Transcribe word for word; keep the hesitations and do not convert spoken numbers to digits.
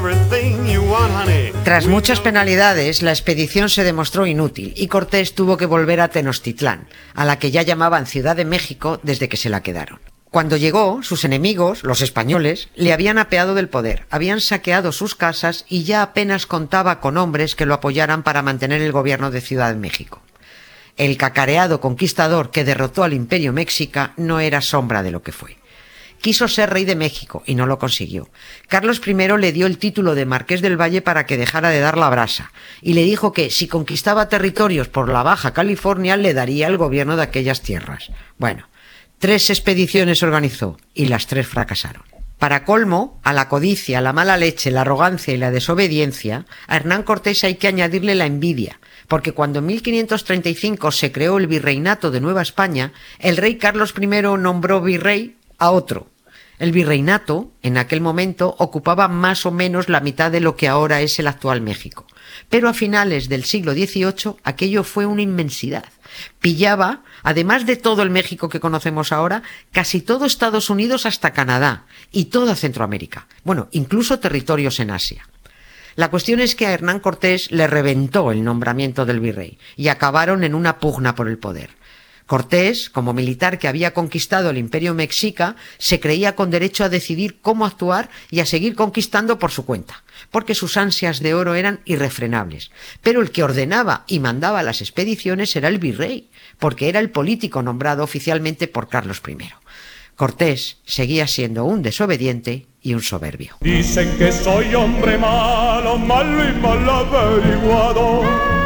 everything you want, honey. Tras muchas penalidades, la expedición se demostró inútil y Cortés tuvo que volver a Tenochtitlán, a la que ya llamaban Ciudad de México desde que se la quedaron. Cuando llegó, sus enemigos, los españoles, le habían apeado del poder, habían saqueado sus casas y ya apenas contaba con hombres que lo apoyaran para mantener el gobierno de Ciudad de México. El cacareado conquistador que derrotó al Imperio Mexica no era sombra de lo que fue. Quiso ser rey de México y no lo consiguió. Carlos primero le dio el título de Marqués del Valle para que dejara de dar la brasa y le dijo que si conquistaba territorios por la Baja California le daría el gobierno de aquellas tierras. Bueno, tres expediciones organizó y las tres fracasaron. Para colmo, a la codicia, la mala leche, la arrogancia y la desobediencia, a Hernán Cortés hay que añadirle la envidia, porque cuando en mil quinientos treinta y cinco se creó el virreinato de Nueva España, el rey Carlos primero nombró virrey a otro. El virreinato, en aquel momento, ocupaba más o menos la mitad de lo que ahora es el actual México. Pero a finales del siglo dieciocho aquello fue una inmensidad. Pillaba, además de todo el México que conocemos ahora, casi todo Estados Unidos hasta Canadá y toda Centroamérica. Bueno, incluso territorios en Asia. La cuestión es que a Hernán Cortés le reventó el nombramiento del virrey y acabaron en una pugna por el poder. Cortés, como militar que había conquistado el Imperio Mexica, se creía con derecho a decidir cómo actuar y a seguir conquistando por su cuenta, porque sus ansias de oro eran irrefrenables. Pero el que ordenaba y mandaba las expediciones era el virrey, porque era el político nombrado oficialmente por Carlos primero. Cortés seguía siendo un desobediente y un soberbio. Dicen que soy hombre malo, malo y mal averiguado.